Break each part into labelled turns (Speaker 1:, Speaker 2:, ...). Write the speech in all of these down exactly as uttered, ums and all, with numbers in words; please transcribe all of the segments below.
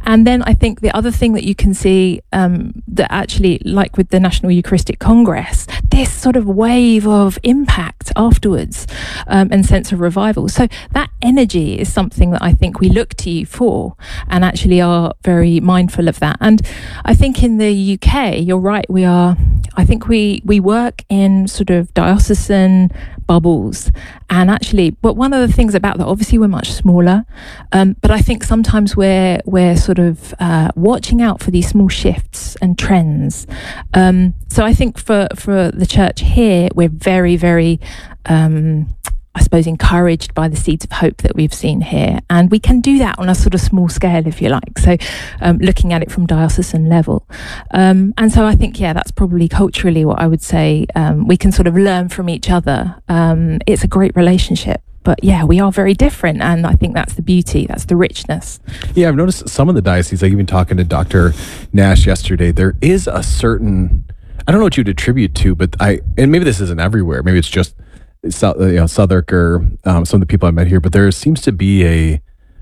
Speaker 1: And then I think the other thing that you can see um, that actually, like with the National Eucharistic Congress, this sort of wave of impact afterwards um, and sense of revival. So that energy is something that I think we look to you for and actually are very mindful of that. And I think in the U K, you're right, we are, I think we, we work in sort of diocesan bubbles. And actually, but one of the things about that, obviously we're much smaller, um, but I think sometimes we're, we're sort of uh, watching out for these small shifts and trends. Um, so I think for, for the church here, we're very, very, um, I suppose, encouraged by the seeds of hope that we've seen here. And we can do that on a sort of small scale, if you like. So um, looking at it from diocesan level. Um, and so I think, yeah, that's probably culturally what I would say. Um, we can sort of learn from each other. Um, it's a great relationship. But yeah, we are very different. And I think that's the beauty. That's the richness.
Speaker 2: Yeah, I've noticed some of the dioceses, like even talking to Doctor Nash yesterday, there is a certain, I don't know what you'd attribute to, but I, and maybe this isn't everywhere. Maybe it's just So, you know, Southwark or um, some of the people I met here, but there seems to be a,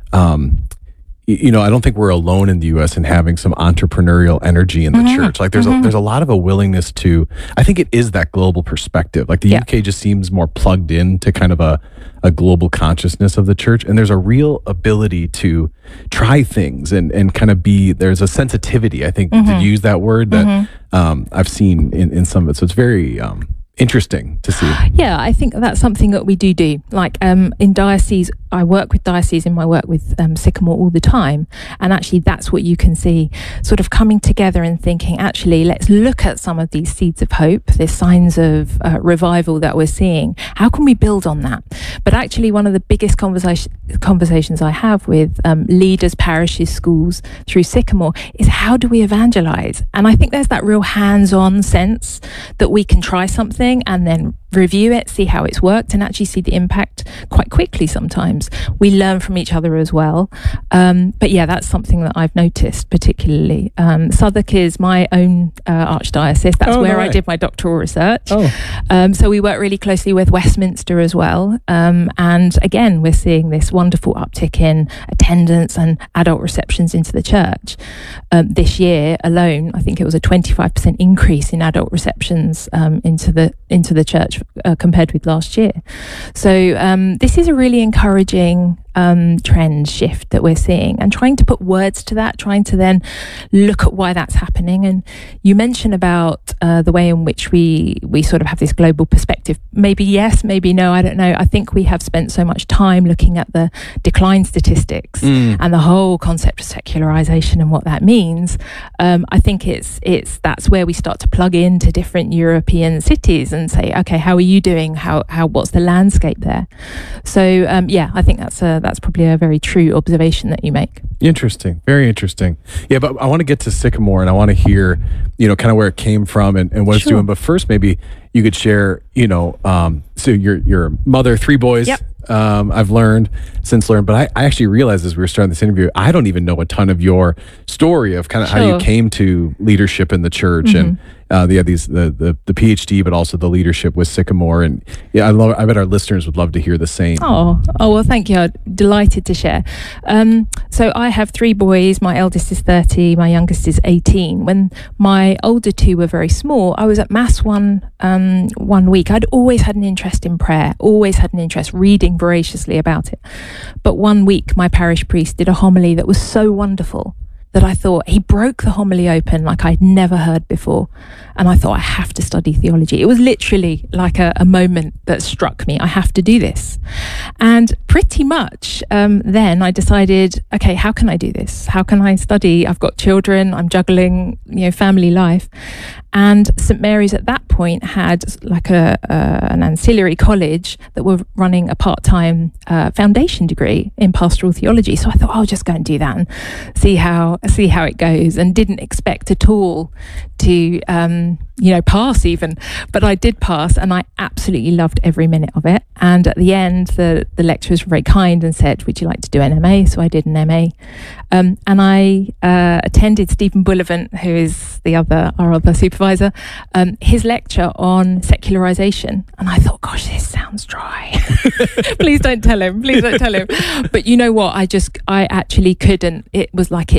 Speaker 2: um, you know, I don't think we're alone in the U S in having some entrepreneurial energy in the
Speaker 1: Mm-hmm.
Speaker 2: church. Like there's
Speaker 1: Mm-hmm.
Speaker 2: a, there's a lot of a willingness to, I think it is that global perspective. Like the
Speaker 1: Yeah.
Speaker 2: U K just seems more plugged in to kind of a, a global consciousness of the church. And there's a real ability to try things and, and kind of be, there's a sensitivity, I think,
Speaker 1: Mm-hmm.
Speaker 2: to use that word that
Speaker 1: Mm-hmm.
Speaker 2: um, I've seen in, in some of it. So it's very, um, interesting to see.
Speaker 1: Yeah, I think that's something that we do do. Like um, in diocese, I work with diocese in my work with um, Sycamore all the time. And actually that's what you can see, sort of coming together and thinking, actually, let's look at some of these seeds of hope, these signs of uh, revival that we're seeing. How can we build on that? But actually one of the biggest conversation, conversations I have with um, leaders, parishes, schools through Sycamore is how do we evangelize? And I think there's that real hands-on sense that we can try something and then review it, see how it's worked, and actually see the impact quite quickly sometimes. We learn from each other as well. Um, but yeah, that's something that I've noticed particularly. Um, Southwark is my own uh, archdiocese. That's
Speaker 2: Oh,
Speaker 1: where
Speaker 2: no
Speaker 1: I
Speaker 2: way.
Speaker 1: did my doctoral research.
Speaker 2: Oh.
Speaker 1: Um, so we work really closely with Westminster as well. Um, and again, we're seeing this wonderful uptick in attendance and adult receptions into the church. Um, this year alone, I think it was a twenty-five percent increase in adult receptions um, into the into the church uh, compared with last year. So um, this is a really encouraging um, trend shift that we're seeing, and trying to put words to that, trying to then look at why that's happening. And you mentioned about uh, the way in which we we sort of have this global perspective. Maybe yes, maybe no, I don't know. I think we have spent so much time looking at the decline statistics
Speaker 2: Mm.
Speaker 1: and the whole concept of secularization and what that means. Um, I think it's it's that's where we start to plug into different European cities and say, okay, how are you doing? How how what's the landscape there? So um, yeah, I think that's a that's probably a very true observation that you make.
Speaker 2: Interesting. Very interesting. Yeah, but I want to get to Sycamore and I want to hear, you know, kind of where it came from and, and what it's
Speaker 1: Sure.
Speaker 2: doing. But first, maybe you could share, you know, um, so your your mother, three boys.
Speaker 1: Yep.
Speaker 2: Um, I've learned since learned, but I, I actually realized as we were starting this interview, I don't even know a ton of your story of kind of how you
Speaker 1: Sure.
Speaker 2: came to leadership in the church and uh, the, these the, the the PhD, but also the leadership with Sycamore. And yeah, I love. I bet our listeners would love to hear the same.
Speaker 1: Oh, oh well, thank you. I'm delighted to share. Um, so I have three boys. My eldest is thirty. My youngest is eighteen. When my older two were very small, I was at Mass one um, one week. I'd always had an interest in prayer, always had an interest reading voraciously about it. But one week, my parish priest did a homily that was so wonderful that I thought he broke the homily open like I'd never heard before. And I thought, I have to study theology. It was literally like a, a moment that struck me. I have to do this. And pretty much um, then I decided, okay, how can I do this? How can I study? I've got children, I'm juggling, you know, family life. And Saint Mary's at that point had like a, uh, an ancillary college that were running a part-time uh, foundation degree in pastoral theology. So I thought, I'll just go and do that and see how see how it goes, and didn't expect at all to um, you know pass even, but I did pass, and I absolutely loved every minute of it. And at the end, the the lecturers were very kind and said, would you like to do an M A? So I did an M A, um, and I uh, attended Stephen Bullivant, who is the other our other supervisor, um, his lecture on secularization, and I thought, gosh, this sounds dry. Please don't tell him. Please don't tell him. But you know what? I just I actually couldn't. It was like it